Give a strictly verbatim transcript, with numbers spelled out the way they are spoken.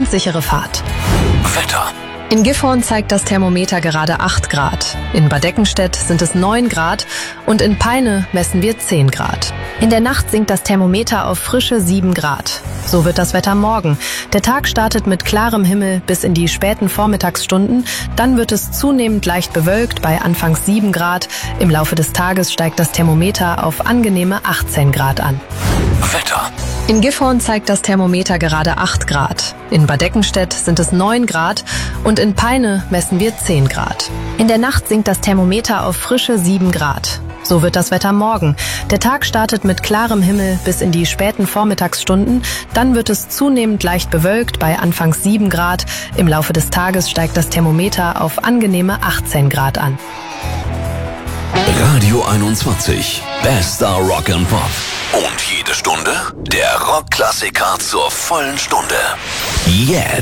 sichere Fahrt. Wetter. In Gifhorn zeigt das Thermometer gerade acht Grad. In Bad Eckenstedt sind es neun Grad und in Peine messen wir zehn Grad. In der Nacht sinkt das Thermometer auf frische sieben Grad. So wird das Wetter morgen. Der Tag startet mit klarem Himmel bis in die späten Vormittagsstunden. Dann wird es zunehmend leicht bewölkt bei anfangs sieben Grad. Im Laufe des Tages steigt das Thermometer auf angenehme achtzehn Grad an. Wetter. In Gifhorn zeigt das Thermometer gerade acht Grad. In Bad Eckenstedt sind es neun Grad und in Peine messen wir zehn Grad. In der Nacht sinkt das Thermometer auf frische sieben Grad. So wird das Wetter morgen. Der Tag startet mit klarem Himmel bis in die späten Vormittagsstunden. Dann wird es zunehmend leicht bewölkt bei anfangs sieben Grad. Im Laufe des Tages steigt das Thermometer auf angenehme achtzehn Grad an. Radio einundzwanzig. Bester Rock and Pop. Und jede Stunde der Rockklassiker zur vollen Stunde. Jetzt.